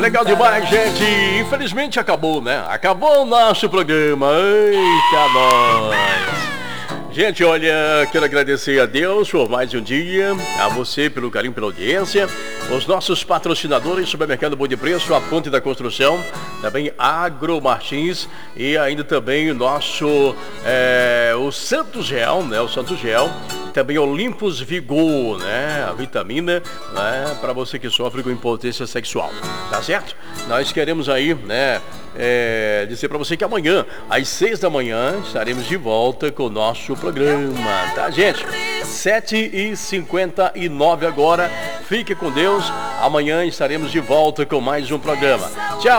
Legal demais, gente. Infelizmente acabou, né? Acabou o nosso programa. Eita, nós. Gente, olha, quero agradecer a Deus por mais um dia, a você pelo carinho, pela audiência, os nossos patrocinadores, Supermercado Bom de Preço, a Ponte da Construção, também Agro Martins e ainda também o nosso, o Santos Gel, né? O Santos Gel, também Olympus Vigor, né? A vitamina, né? Para você que sofre com impotência sexual, tá certo? Nós queremos aí, né? Dizer para você que amanhã, às 6 da manhã, estaremos de volta com o nosso programa, tá, gente? 7h59 agora. Fique com Deus. Amanhã estaremos de volta com mais um programa. Tchau.